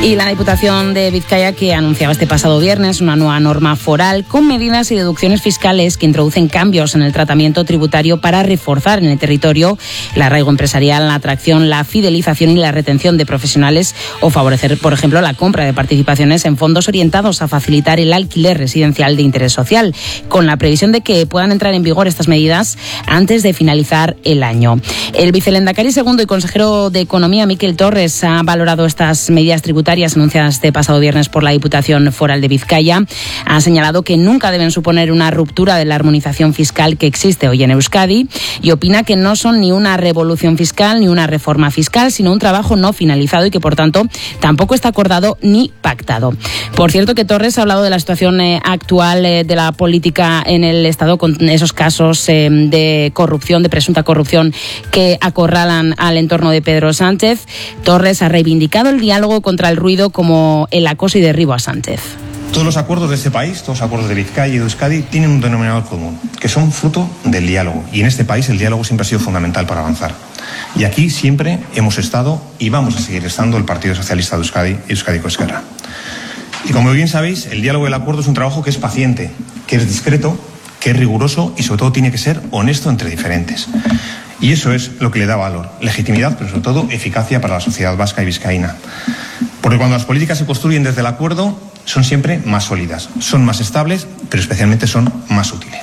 Y la Diputación de Vizcaya, que anunciaba este pasado viernes una nueva norma foral con medidas y deducciones fiscales que introducen cambios en el tratamiento tributario para reforzar en el territorio el arraigo empresarial, la atracción, la fidelización y la retención de profesionales, o favorecer, por ejemplo, la compra de participaciones en fondos orientados a facilitar el alquiler residencial de interés social, con la previsión de que puedan entrar en vigor estas medidas antes de finalizar el año. El vicelehendakari segundo y consejero de Economía, Miquel Torres, ha valorado estas medidas tributarias anunciadas este pasado viernes por la Diputación Foral de Vizcaya. Ha señalado que nunca deben suponer una ruptura de la armonización fiscal que existe hoy en Euskadi y opina que no son ni una revolución fiscal ni una reforma fiscal, sino un trabajo no finalizado y que, por tanto, tampoco está acordado ni pactado. Por cierto, que Torres ha hablado de la situación actual de la política en el Estado, con esos casos de corrupción, de presunta corrupción, que acorralan al entorno de Pedro Sánchez. Torres ha reivindicado el diálogo contra el ruido como el acoso y derribo a Sánchez. Todos los acuerdos de este país, todos los acuerdos de Vizcaya y de Euskadi, tienen un denominador común, que son fruto del diálogo. Y en este país el diálogo siempre ha sido fundamental para avanzar. Y aquí siempre hemos estado y vamos a seguir estando el Partido Socialista de Euskadi y Euskadiko Ezkerra. Y como bien sabéis, el diálogo y el acuerdo es un trabajo que es paciente, que es discreto, que es riguroso y sobre todo tiene que ser honesto entre diferentes. Y eso es lo que le da valor, legitimidad, pero sobre todo eficacia para la sociedad vasca y vizcaína. Porque cuando las políticas se construyen desde el acuerdo, son siempre más sólidas, son más estables, pero especialmente son más útiles.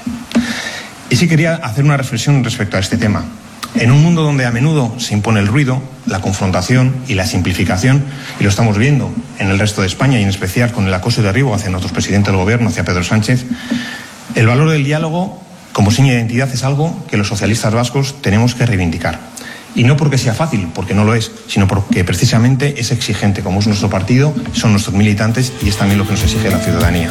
Y sí quería hacer una reflexión respecto a este tema. En un mundo donde a menudo se impone el ruido, la confrontación y la simplificación, y lo estamos viendo en el resto de España y en especial con el acoso y derribo hacia nuestro presidente del gobierno, hacia Pedro Sánchez, el valor del diálogo como seña de identidad es algo que los socialistas vascos tenemos que reivindicar. Y no porque sea fácil, porque no lo es, sino porque precisamente es exigente, como es nuestro partido, son nuestros militantes y es también lo que nos exige la ciudadanía.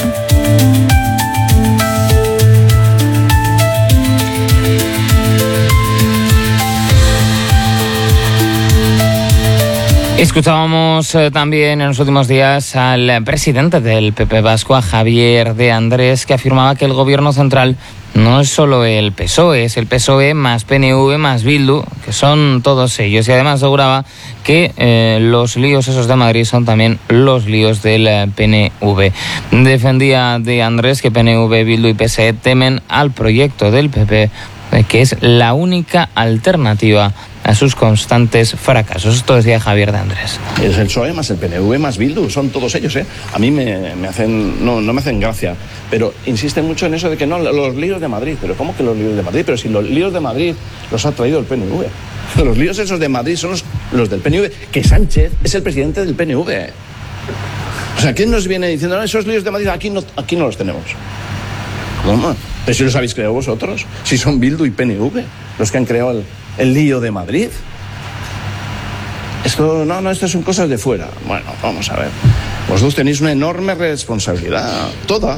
Escuchábamos también en los últimos días al presidente del PP vasco, a Javier de Andrés, que afirmaba que el gobierno central no es solo el PSOE, es el PSOE más PNV más Bildu, que son todos ellos. Y además aseguraba que los líos esos de Madrid son también los líos del PNV. Defendía de Andrés que PNV, Bildu y PSE temen al proyecto del PP, que es la única alternativa a sus constantes fracasos. Esto decía Javier de Andrés. Es el PSOE más el PNV más Bildu, son todos ellos, ¿eh? A mí no me hacen gracia, pero insisten mucho en eso de que no, los líos de Madrid. ¿Pero cómo que los líos de Madrid? Pero si los líos de Madrid los ha traído el PNV. Los líos esos de Madrid son los del PNV, que Sánchez es el presidente del PNV. O sea, ¿quién nos viene diciendo, no, esos líos de Madrid aquí no los tenemos? ¿Cómo? ¿Pero si los habéis creado vosotros? Si son Bildu y PNV los que han creado el lío de Madrid. Esto son cosas de fuera. Bueno, vamos a ver. Vosotros tenéis una enorme responsabilidad. Toda.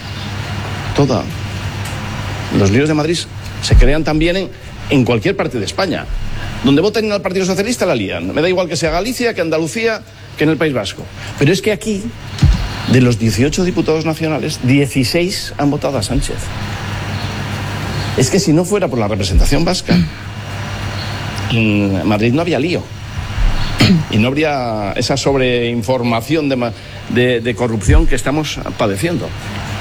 Los líos de Madrid se crean también en cualquier parte de España. Donde voten al Partido Socialista la lían. Me da igual que sea Galicia, que Andalucía, que en el País Vasco. Pero es que aquí, de los 18 diputados nacionales, 16 han votado a Sánchez. Es que si no fuera por la representación vasca, en Madrid no había lío. Y no habría esa sobreinformación de corrupción que estamos padeciendo.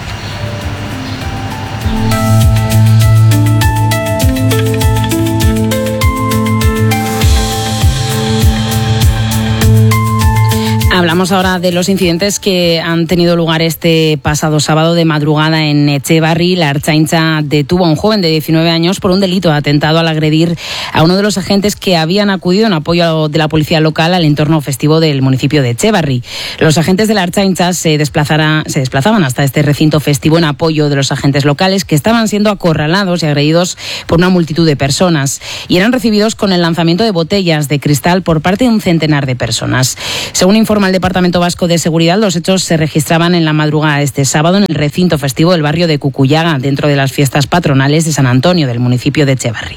Hablamos ahora de los incidentes que han tenido lugar este pasado sábado de madrugada en Etxebarri. La Ertzaintza detuvo a un joven de 19 años por un delito de atentado al agredir a uno de los agentes que habían acudido en apoyo de la policía local al entorno festivo del municipio de Etxebarri. Los agentes de la Ertzaintza se desplazaban hasta este recinto festivo en apoyo de los agentes locales que estaban siendo acorralados y agredidos por una multitud de personas y eran recibidos con el lanzamiento de botellas de cristal por parte de un centenar de personas. Según informa el Departamento Vasco de Seguridad, los hechos se registraban en la madrugada de este sábado en el recinto festivo del barrio de Cucuyaga, dentro de las fiestas patronales de San Antonio del municipio de Etxebarri.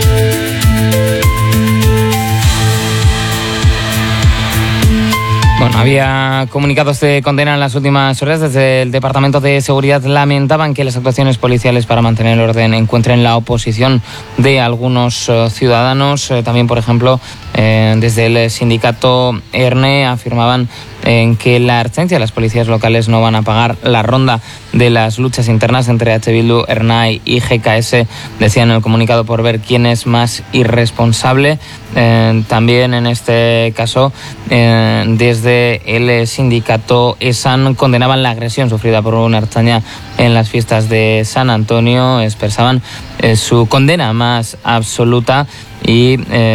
Bueno, Había comunicados de condena en las últimas horas. Desde el Departamento de Seguridad lamentaban que las actuaciones policiales para mantener el orden encuentren la oposición de algunos ciudadanos. También, por ejemplo, desde el sindicato ERNE afirmaban que la Ertzaintza y las policías locales no van a pagar la ronda de las luchas internas entre H. Bildu, ERNAI y GKS, decían en el comunicado, por ver quién es más irresponsable. También en este caso, desde el sindicato ESAN condenaban la agresión sufrida por una ertzaina en las fiestas de San Antonio, expresaban su condena más absoluta y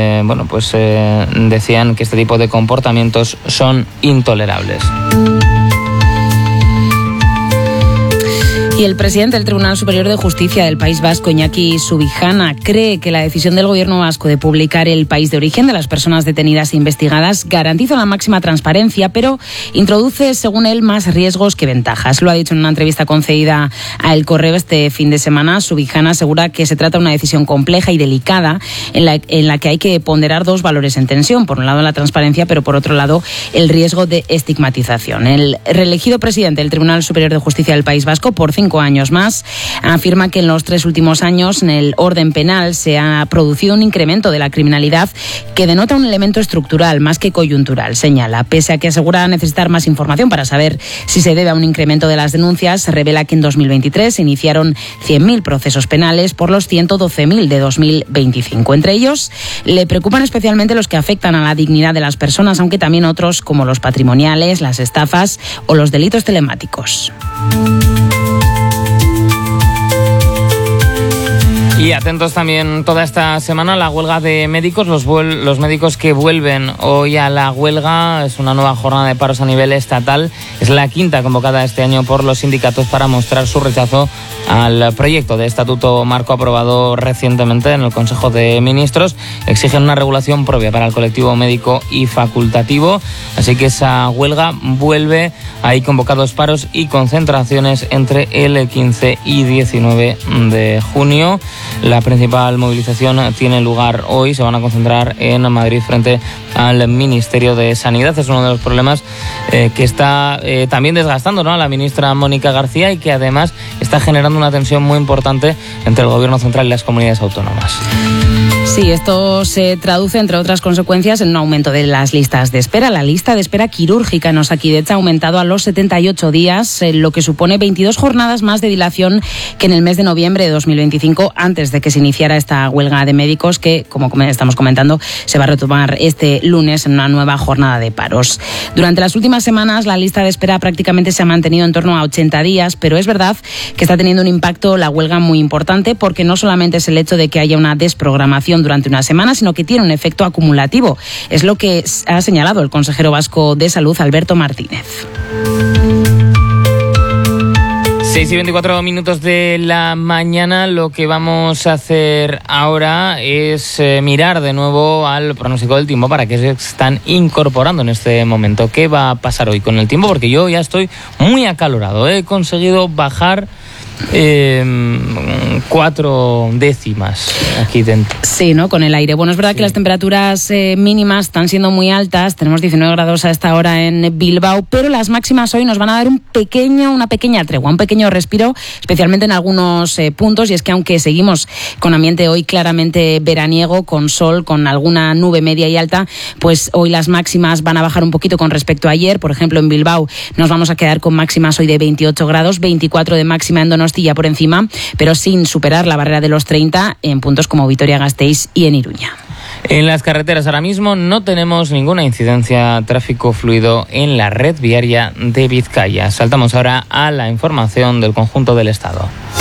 decían que este tipo de comportamientos son intolerables. Y el presidente del Tribunal Superior de Justicia del País Vasco, Iñaki Subijana, cree que la decisión del Gobierno vasco de publicar el país de origen de las personas detenidas e investigadas garantiza la máxima transparencia, pero introduce, según él, más riesgos que ventajas. Lo ha dicho en una entrevista concedida a El Correo este fin de semana. Subijana asegura que se trata de una decisión compleja y delicada en la que hay que ponderar dos valores en tensión. Por un lado, la transparencia, pero por otro lado, el riesgo de estigmatización. El reelegido presidente del Tribunal Superior de Justicia del País Vasco, por 5 años más, afirma que en los 3 últimos años en el orden penal se ha producido un incremento de la criminalidad que denota un elemento estructural más que coyuntural, señala. Pese a que asegura necesitar más información para saber si se debe a un incremento de las denuncias, se revela que en 2023 se iniciaron 100.000 procesos penales por los 112.000 de 2025. Entre ellos, le preocupan especialmente los que afectan a la dignidad de las personas, aunque también otros como los patrimoniales, las estafas o los delitos telemáticos. Y atentos también toda esta semana a la huelga de médicos. Los médicos que vuelven hoy a la huelga, es una nueva jornada de paros a nivel estatal. Es la 5ª convocada este año por los sindicatos para mostrar su rechazo al proyecto de estatuto marco aprobado recientemente en el Consejo de Ministros. Exigen una regulación propia para el colectivo médico y facultativo. Así que esa huelga vuelve. Hay convocados paros y concentraciones entre el 15 y 19 de junio. La principal movilización tiene lugar hoy. Se van a concentrar en Madrid frente al Ministerio de Sanidad. Es uno de los problemas que está también desgastando, ¿no?, a la ministra Mónica García, y que además está generando una tensión muy importante entre el Gobierno central y las comunidades autónomas. Sí, esto se traduce, entre otras consecuencias, en un aumento de las listas de espera. La lista de espera quirúrgica en Osakidetza ha aumentado a los 78 días, lo que supone 22 jornadas más de dilación que en el mes de noviembre de 2025, antes de que se iniciara esta huelga de médicos que, como estamos comentando, se va a retomar este lunes en una nueva jornada de paros. Durante las últimas semanas, la lista de espera prácticamente se ha mantenido en torno a 80 días, pero es verdad que está teniendo un impacto la huelga muy importante, porque no solamente es el hecho de que haya una desprogramación durante una semana, sino que tiene un efecto acumulativo. Es lo que ha señalado el consejero vasco de Salud, Alberto Martínez. 6:24 de la mañana. Lo que vamos a hacer ahora es mirar de nuevo al pronóstico del tiempo para que se están incorporando en este momento. ¿Qué va a pasar hoy con el tiempo? Porque yo ya estoy muy acalorado. He conseguido bajar 4 décimas aquí dentro. Sí, ¿no?, con el aire. Bueno, es verdad que las temperaturas mínimas están siendo muy altas. Tenemos 19 grados a esta hora en Bilbao, pero las máximas hoy nos van a dar una pequeña tregua, un pequeño respiro, especialmente en algunos puntos. Y es que aunque seguimos con ambiente hoy claramente veraniego, con sol, con alguna nube media y alta, pues hoy las máximas van a bajar un poquito con respecto a ayer. Por ejemplo, en Bilbao nos vamos a quedar con máximas hoy de 28 grados, 24 de máxima en Donostia por encima, pero sin superar la barrera de los 30 en puntos como Vitoria-Gasteiz y en Iruña. En las carreteras ahora mismo no tenemos ninguna incidencia, tráfico fluido en la red viaria de Vizcaya. Saltamos ahora a la información del conjunto del Estado.